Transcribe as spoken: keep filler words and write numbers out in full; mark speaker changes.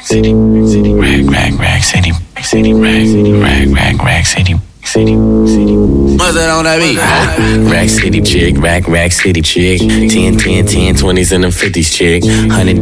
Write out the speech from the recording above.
Speaker 1: city, city, rag, rag, rag, city, city, rag, rag, rag, rag, city, city, city. What's that on that beat? Rack City chick, rack, rack city chick. ten, ten, ten, twenties and them fifties chick. Hundred